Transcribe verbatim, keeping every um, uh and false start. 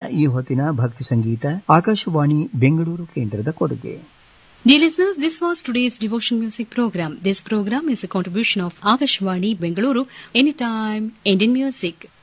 ಈ ಹೊತ್ತಿನ ಭಕ್ತಿ ಸಂಗೀತ ಆಕಾಶವಾಣಿ ಬೆಂಗಳೂರು ಕೇಂದ್ರದ ಕೊಡುಗೆ. Dear listeners, this was today's devotion music program. This program is a contribution of Akashvani Bengaluru, Anytime Indian Music.